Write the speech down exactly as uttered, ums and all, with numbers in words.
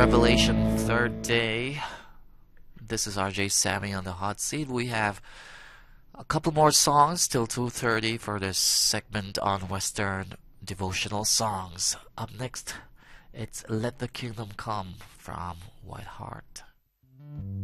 Revelation third day. This is R J Sammy on the hot seat. We have a couple more songs till two thirty for this segment on Western devotional songs. Up next, it's Let the Kingdom Come from White Heart.